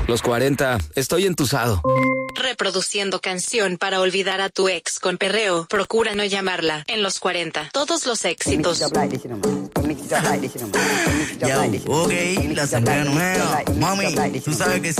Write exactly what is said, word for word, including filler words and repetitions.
Los cuarenta, estoy entusado. Reproduciendo canción para olvidar a tu ex con perreo. Procura no llamarla. En los cuarenta, todos los éxitos. Yo, ok, la asamblea nueva. Mami, tú sabes que